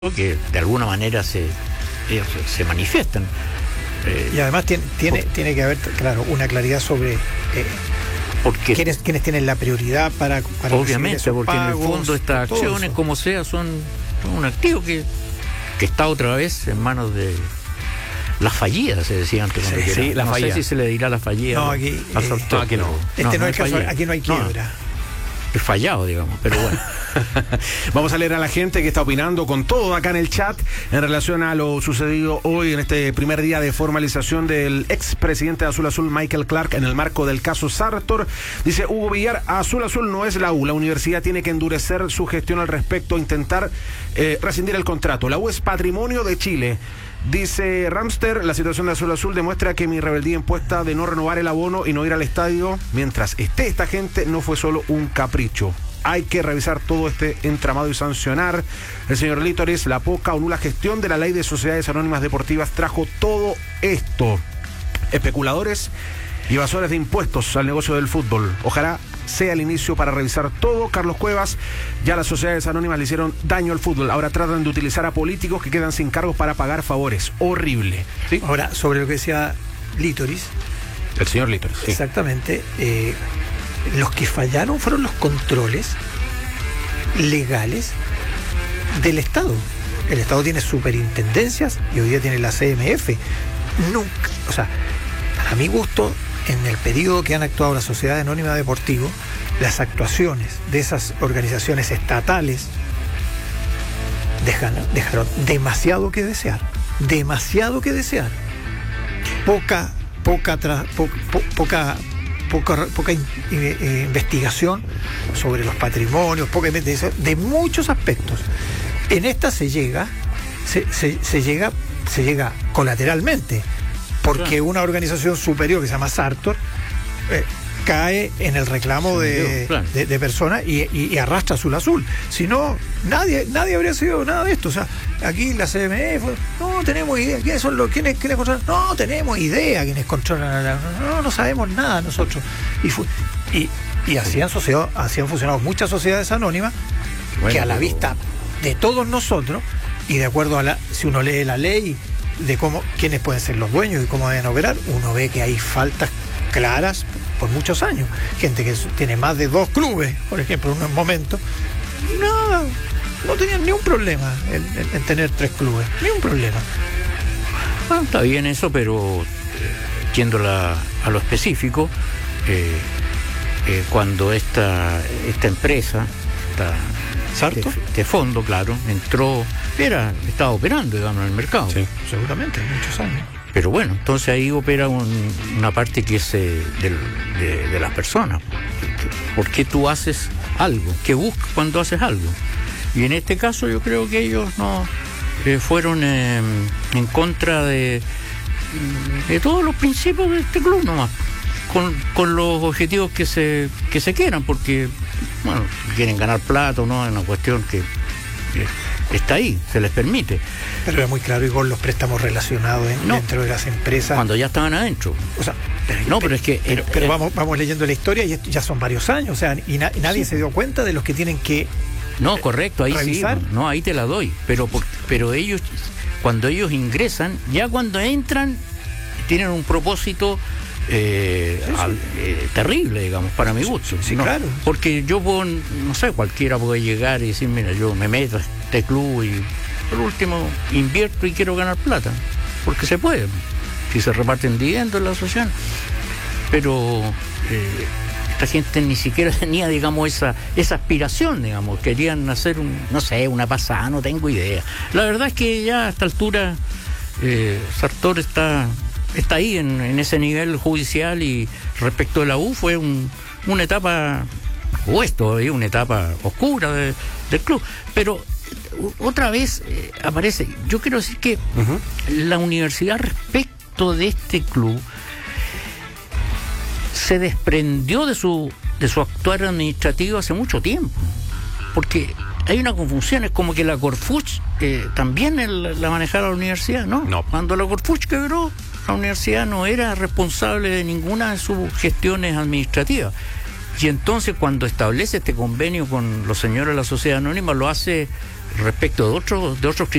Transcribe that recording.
que de alguna manera ellos se manifiestan. Y además tiene que haber, claro, una claridad sobre porque quiénes tienen la prioridad para obviamente, porque pagos, en el fondo estas acciones, como sea, son un activo que está otra vez en manos de las fallidas, se decía antes. Sí, no fallida. sé si se le dirá la fallida. No, aquí aquí no. Este no es el caso, aquí no hay quiebra. Es fallado, digamos, pero bueno. Vamos a leer a la gente que está opinando con todo acá en el chat en relación a lo sucedido hoy en este primer día de formalización del expresidente de Azul Azul, Michael Clark, en el marco del caso Sartor. Dice Hugo Villar, Azul Azul no es la U, la universidad tiene que endurecer su gestión al respecto, intentar rescindir el contrato. La U es patrimonio de Chile. Dice Ramster, la situación de Azul Azul demuestra que mi rebeldía impuesta de no renovar el abono y no ir al estadio mientras esté esta gente no fue solo un capricho. Hay que revisar todo este entramado y sancionar. El señor Lítoris, la poca o nula gestión de la ley de sociedades anónimas deportivas trajo todo esto. Especuladores y evasores de impuestos al negocio del fútbol. Ojalá sea el inicio para revisar todo. Carlos Cuevas, ya las sociedades anónimas le hicieron daño al fútbol. Ahora tratan de utilizar a políticos que quedan sin cargos para pagar favores. Horrible. ¿Sí? Ahora, sobre lo que decía Lítoris. El señor Lítoris. Sí. Exactamente. Los que fallaron fueron los controles legales del Estado. El Estado tiene superintendencias y hoy día tiene la CMF. Nunca, o sea, para mi gusto, en el periodo que han actuado la Sociedad Anónima Deportivo, las actuaciones de esas organizaciones estatales dejaron demasiado que desear. Demasiado que desear. Poca investigación sobre los patrimonios, poca investigación de muchos aspectos. En esta se llega colateralmente, porque una organización superior que se llama Sartor cae en el reclamo de personas y arrastra Azul Azul. Si no, nadie habría sido nada de esto. O sea, aquí la CMF, no tenemos idea quiénes controlan. No tenemos idea quiénes controlan. No sabemos nada nosotros. Y así han funcionado muchas sociedades anónimas, que a la vista de todos nosotros y de acuerdo a si uno lee la ley de quiénes pueden ser los dueños y cómo deben operar, uno ve que hay faltas claras por muchos años. Gente que tiene más de 2 clubes, por ejemplo, en un momento, no tenían ni un problema en tener 3 clubes, ni un problema. Bueno, está bien eso, pero yendo a lo específico, cuando esta empresa, ¿Sartor? De fondo, claro, estaba operando, digamos, en el mercado. Sí, seguramente, muchos años. Pero bueno, entonces ahí opera una parte que es de las personas. ¿Por qué tú haces algo? ¿Qué buscas cuando haces algo? Y en este caso yo creo que ellos no fueron en contra de todos los principios de este club nomás, con los objetivos que se quieran, porque bueno, quieren ganar plata o no, es una cuestión que está ahí, se les permite. Pero era muy claro, Igor, los préstamos relacionados dentro de las empresas. Cuando ya estaban adentro. O sea, pero es que... Pero vamos leyendo la historia y esto ya son varios años, o sea, y nadie se dio cuenta de los que tienen que... No, correcto, ahí revisar. Sí, no, ahí te la doy. Pero ellos, cuando ellos ingresan, ya cuando entran, tienen un propósito... terrible, digamos, para mi gusto. Sí, ¿no? Claro. Porque yo puedo, no sé, cualquiera puede llegar y decir, mira, yo me meto a este club y por último invierto y quiero ganar plata, porque se puede, si se reparten dividendos en la asociación. Pero esta gente ni siquiera tenía, digamos, esa aspiración, digamos, querían hacer una pasada, no tengo idea. La verdad es que ya a esta altura Sartor está ahí en ese nivel judicial, y respecto de la U fue una etapa, una etapa oscura del club. Pero otra vez aparece, yo quiero decir que la universidad respecto de este club se desprendió de su actuar administrativo hace mucho tiempo, porque hay una confusión, es como que la Corfuch también la manejaba la universidad, ¿no? Cuando la Corfuch quebró, la universidad no era responsable de ninguna de sus gestiones administrativas. Y entonces cuando establece este convenio con los señores de la Sociedad Anónima lo hace respecto de otros